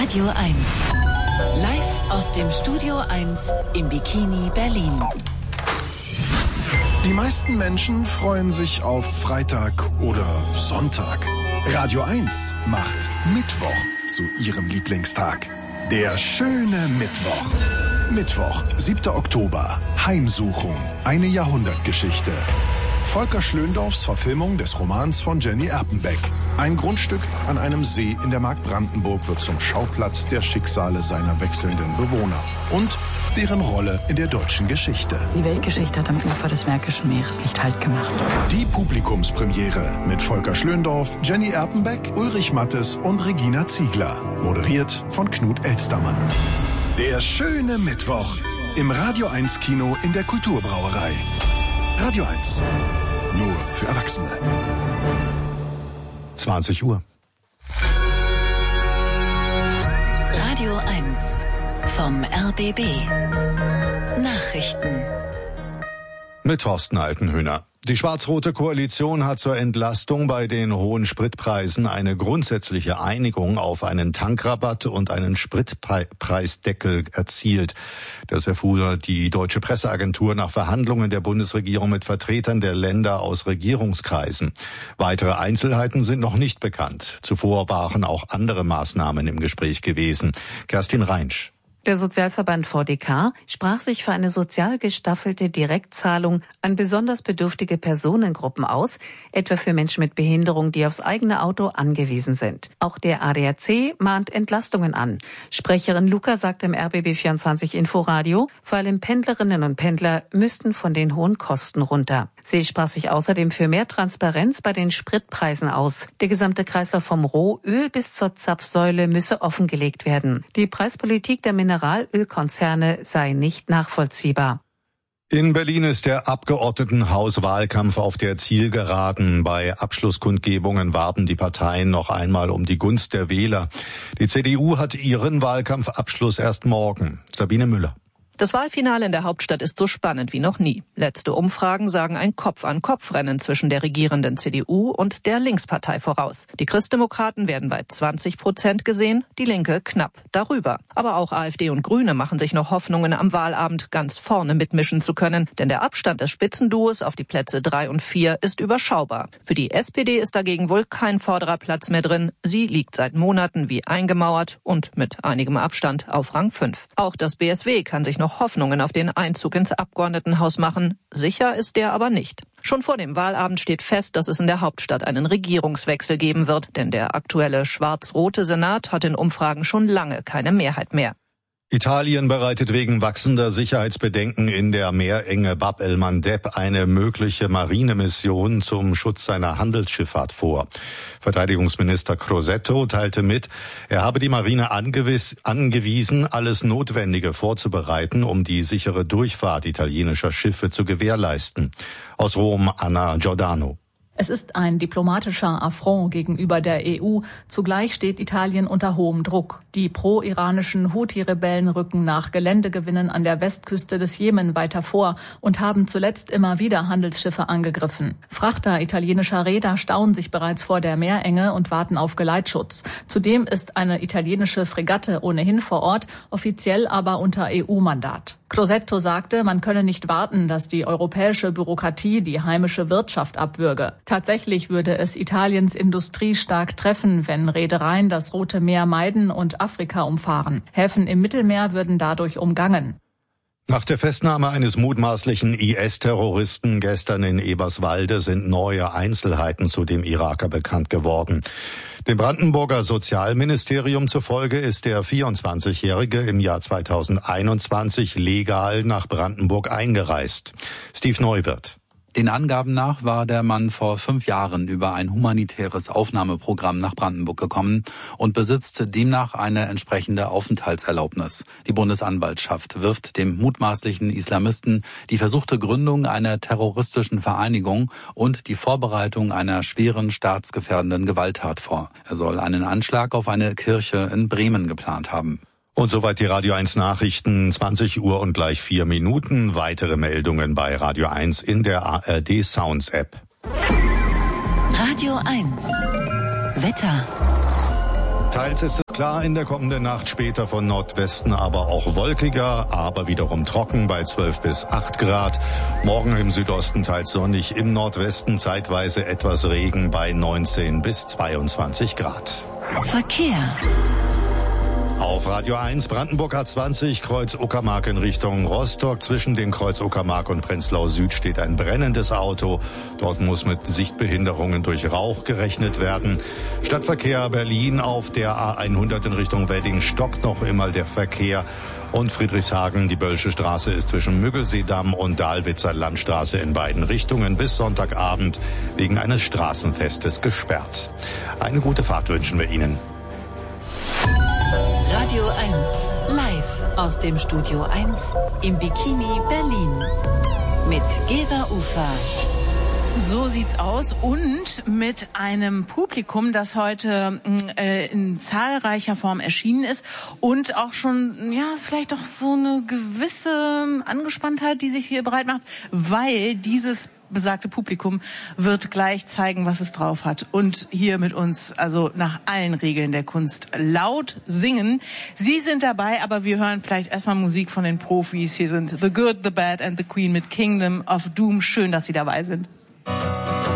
Radio 1. Live aus dem Studio 1 im Bikini Berlin. Die meisten Menschen freuen sich auf Freitag oder Sonntag. Radio 1 macht Mittwoch zu ihrem Lieblingstag. Der schöne Mittwoch. Mittwoch, 7. Oktober. Heimsuchung. Eine Jahrhundertgeschichte. Volker Schlöndorffs Verfilmung des Romans von Jenny Erpenbeck. Ein Grundstück an einem See in der Mark Brandenburg wird zum Schauplatz der Schicksale seiner wechselnden Bewohner und deren Rolle in der deutschen Geschichte. Die Weltgeschichte hat am Ufer des Märkischen Meeres nicht Halt gemacht. Die Publikumspremiere mit Volker Schlöndorff, Jenny Erpenbeck, Ulrich Mattes und Regina Ziegler. Moderiert von Knut Elstermann. Der schöne Mittwoch im Radio 1 Kino in der Kulturbrauerei. Radio 1. Nur für Erwachsene. 20 Uhr. Radio 1 vom RBB. Nachrichten. Mit Thorsten Altenhöhner. Die schwarz-rote Koalition hat zur Entlastung bei den hohen Spritpreisen eine grundsätzliche Einigung auf einen Tankrabatt und einen Spritpreisdeckel erzielt. Das erfuhr die Deutsche Presseagentur nach Verhandlungen der Bundesregierung mit Vertretern der Länder aus Regierungskreisen. Weitere Einzelheiten sind noch nicht bekannt. Zuvor waren auch andere Maßnahmen im Gespräch gewesen. Kerstin Reinsch. Der Sozialverband VDK sprach sich für eine sozial gestaffelte Direktzahlung an besonders bedürftige Personengruppen aus, etwa für Menschen mit Behinderung, die aufs eigene Auto angewiesen sind. Auch der ADAC mahnt Entlastungen an. Sprecherin Luca sagte im RBB24 Inforadio, vor allem Pendlerinnen und Pendler müssten von den hohen Kosten runter. Sie sprach sich außerdem für mehr Transparenz bei den Spritpreisen aus. Der gesamte Kreislauf vom Rohöl bis zur Zapfsäule müsse offengelegt werden. Die Preispolitik der Mineralölkonzerne sei nicht nachvollziehbar. In Berlin ist der Abgeordnetenhauswahlkampf auf der Zielgeraden. Bei Abschlusskundgebungen warten die Parteien noch einmal um die Gunst der Wähler. Die CDU hat ihren Wahlkampfabschluss erst morgen. Sabine Müller. Das Wahlfinale in der Hauptstadt ist so spannend wie noch nie. Letzte Umfragen sagen ein Kopf-an-Kopf-Rennen zwischen der regierenden CDU und der Linkspartei voraus. Die Christdemokraten werden bei 20% gesehen, die Linke knapp darüber. Aber auch AfD und Grüne machen sich noch Hoffnungen, am Wahlabend ganz vorne mitmischen zu können. Denn der Abstand des Spitzenduos auf die Plätze 3 und 4 ist überschaubar. Für die SPD ist dagegen wohl kein vorderer Platz mehr drin. Sie liegt seit Monaten wie eingemauert und mit einigem Abstand auf Rang 5. Auch das BSW kann sich noch Hoffnungen auf den Einzug ins Abgeordnetenhaus machen. Sicher ist der aber nicht. Schon vor dem Wahlabend steht fest, dass es in der Hauptstadt einen Regierungswechsel geben wird. Denn der aktuelle schwarz-rote Senat hat in Umfragen schon lange keine Mehrheit mehr. Italien bereitet wegen wachsender Sicherheitsbedenken in der Meerenge Bab el-Mandeb eine mögliche Marinemission zum Schutz seiner Handelsschifffahrt vor. Verteidigungsminister Crosetto teilte mit, er habe die Marine angewiesen, alles Notwendige vorzubereiten, um die sichere Durchfahrt italienischer Schiffe zu gewährleisten. Aus Rom, Anna Giordano. Es ist ein diplomatischer Affront gegenüber der EU. Zugleich steht Italien unter hohem Druck. Die pro-iranischen Houthi-Rebellen rücken nach Geländegewinnen an der Westküste des Jemen weiter vor und haben zuletzt immer wieder Handelsschiffe angegriffen. Frachter italienischer Reeder stauen sich bereits vor der Meerenge und warten auf Geleitschutz. Zudem ist eine italienische Fregatte ohnehin vor Ort, offiziell aber unter EU-Mandat. Crosetto sagte, man könne nicht warten, dass die europäische Bürokratie die heimische Wirtschaft abwürge. Tatsächlich würde es Italiens Industrie stark treffen, wenn Reedereien das Rote Meer meiden und Afrika umfahren. Häfen im Mittelmeer würden dadurch umgangen. Nach der Festnahme eines mutmaßlichen IS-Terroristen gestern in Eberswalde sind neue Einzelheiten zu dem Iraker bekannt geworden. Dem Brandenburger Sozialministerium zufolge ist der 24-Jährige im Jahr 2021 legal nach Brandenburg eingereist. Steve Neuwirth. Den Angaben nach war der Mann vor 5 Jahren über ein humanitäres Aufnahmeprogramm nach Brandenburg gekommen und besitzt demnach eine entsprechende Aufenthaltserlaubnis. Die Bundesanwaltschaft wirft dem mutmaßlichen Islamisten die versuchte Gründung einer terroristischen Vereinigung und die Vorbereitung einer schweren staatsgefährdenden Gewalttat vor. Er soll einen Anschlag auf eine Kirche in Bremen geplant haben. Und soweit die Radio 1 Nachrichten, 20 Uhr und gleich 4 Minuten. Weitere Meldungen bei Radio 1 in der ARD Sounds App. Radio 1 Wetter. Teils ist es klar in der kommenden Nacht, später von Nordwesten aber auch wolkiger, aber wiederum trocken bei 12 bis 8 Grad. Morgen im Südosten teils sonnig, im Nordwesten zeitweise etwas Regen bei 19 bis 22 Grad. Verkehr. Auf Radio 1 Brandenburg A20 Kreuz Uckermark in Richtung Rostock. Zwischen dem Kreuz Uckermark und Prenzlau Süd steht ein brennendes Auto. Dort muss mit Sichtbehinderungen durch Rauch gerechnet werden. Stadtverkehr Berlin auf der A100 in Richtung Wedding stockt noch immer der Verkehr. Und Friedrichshagen, die Böllsche Straße ist zwischen Müggelseedamm und Dahlwitzer Landstraße in beiden Richtungen bis Sonntagabend wegen eines Straßenfestes gesperrt. Eine gute Fahrt wünschen wir Ihnen. Radio 1, live aus dem Studio 1 im Bikini Berlin mit Gesa Ufer. So sieht's aus und mit einem Publikum, das heute in zahlreicher Form erschienen ist und auch schon, ja, vielleicht auch so eine gewisse Angespanntheit, die sich hier bereit macht, weil dieses besagte Publikum wird gleich zeigen, was es drauf hat und hier mit uns, also nach allen Regeln der Kunst, laut singen. Sie sind dabei, aber wir hören vielleicht erstmal Musik von den Profis. Hier sind The Good, The Bad and The Queen mit Kingdom of Doom. Schön, dass Sie dabei sind.